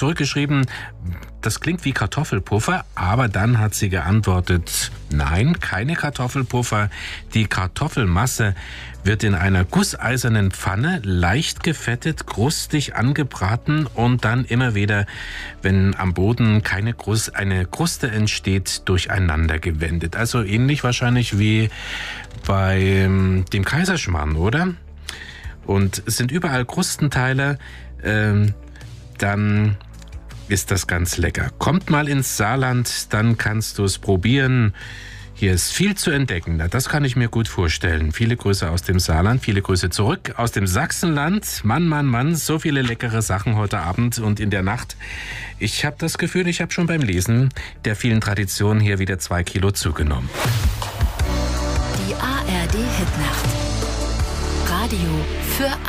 zurückgeschrieben, das klingt wie Kartoffelpuffer, aber dann hat sie geantwortet, nein, keine Kartoffelpuffer. Die Kartoffelmasse wird in einer gusseisernen Pfanne leicht gefettet, krustig angebraten und dann immer wieder, wenn am Boden eine Kruste entsteht, durcheinander gewendet. Also ähnlich wahrscheinlich wie bei dem Kaiserschmarrn, oder? Und es sind überall Krustenteile, dann ist das ganz lecker. Kommt mal ins Saarland, dann kannst du es probieren. Hier ist viel zu entdecken. Das kann ich mir gut vorstellen. Viele Grüße aus dem Saarland, viele Grüße zurück aus dem Sachsenland. Mann, Mann, Mann, so viele leckere Sachen heute Abend und in der Nacht. Ich habe das Gefühl, ich habe schon beim Lesen der vielen Traditionen hier wieder 2 Kilo zugenommen. Die ARD Hitnacht. Radio für